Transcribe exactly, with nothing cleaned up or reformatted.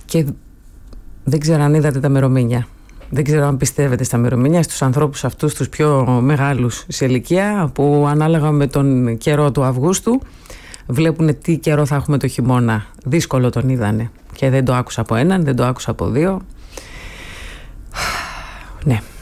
Και δεν ξέρω αν είδατε τα μερομήνια. Δεν ξέρω αν πιστεύετε στα μερομήνια, στους ανθρώπους αυτούς τους πιο μεγάλους σε ηλικία, που ανάλογα με τον καιρό του Αυγούστου βλέπουν τι καιρό θα έχουμε το χειμώνα. Δύσκολο τον είδανε. Και δεν το άκουσα από έναν, δεν το άκουσα από δύο. Ναι.